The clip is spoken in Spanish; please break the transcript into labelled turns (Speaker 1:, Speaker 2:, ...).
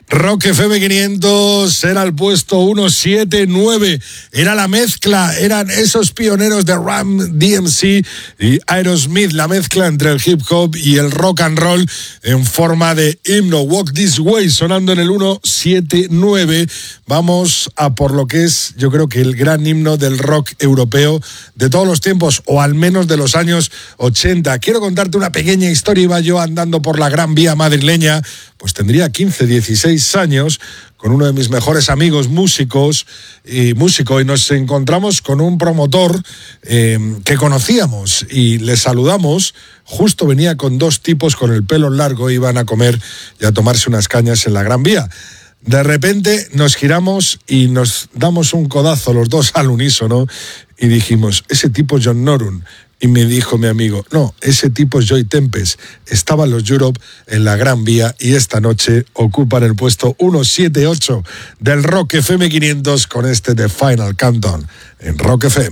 Speaker 1: Rock FM 500 era el puesto 179, era la mezcla, eran esos pioneros de Ram DMC y Aerosmith, la mezcla entre el hip hop y el rock and roll en forma de himno. Walk This Way sonando en el 179. Vamos a por lo que es, yo creo que el gran himno del rock europeo de todos los tiempos, o al menos de los años 80. Quiero contarte una pequeña historia. Iba yo andando por la Gran Vía madrileña, pues tendría 15, 16 años, con uno de mis mejores amigos músico, y nos encontramos con un promotor que conocíamos y le saludamos. Justo venía con dos tipos con el pelo largo, iban a comer y a tomarse unas cañas en la Gran Vía. De repente nos giramos y nos damos un codazo los dos al unísono y dijimos, ese tipo es John Norum. Y me dijo mi amigo, no, ese tipo es Joy Tempest. Estaban los Europe en la Gran Vía y esta noche ocupan el puesto 178 del Rock FM 500 con este The Final Countdown en Rock FM.